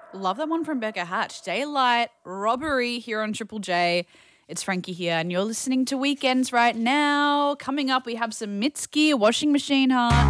Love that one from Becca Hatch. Daylight robbery here on Triple J. It's Frankie here, and you're listening to Weekends right now. Coming up, we have some Mitski washing machine heart.